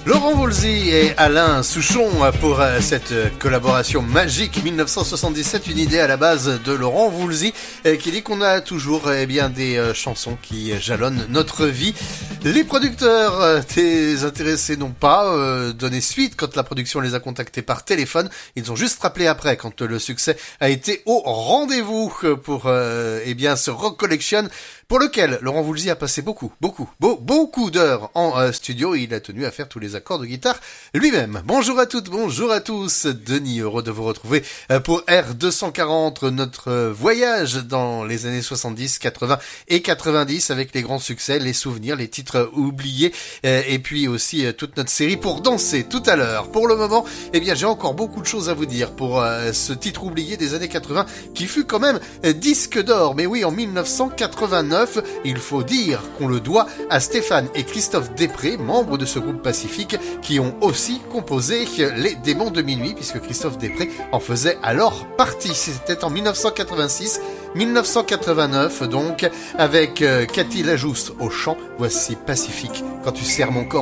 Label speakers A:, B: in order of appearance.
A: Laurent Voulzy et Alain Souchon pour cette collaboration magique 1977, une idée à la base de Laurent Voulzy qui dit qu'on a toujours des chansons qui jalonnent notre vie. Les producteurs désintéressés n'ont pas donné suite quand la production les a contactés par téléphone. Ils ont juste rappelé après quand le succès a été au rendez-vous pour ce Rock Collection pour lequel Laurent Voulzy a passé beaucoup d'heures en studio. Il a tenu à faire tous les accords de guitare lui-même. Bonjour à toutes, bonjour à tous. Denis, heureux de vous retrouver pour R240, notre voyage dans les années 70, 80 et 90 avec les grands succès, les souvenirs, les titres oubliés et puis aussi toute notre série pour danser tout à l'heure. Pour le moment, j'ai encore beaucoup de choses à vous dire pour ce titre oublié des années 80 qui fut quand même disque d'or. Mais oui, en 1989, il faut dire qu'on le doit à Stéphane et Christophe Després, membres de ce groupe Pacifique, qui ont aussi composé Les Démons de Minuit, puisque Christophe Després en faisait alors partie. C'était en 1989 donc, avec Cathy Lajousse au chant. Voici Pacifique, quand tu serres mon corps.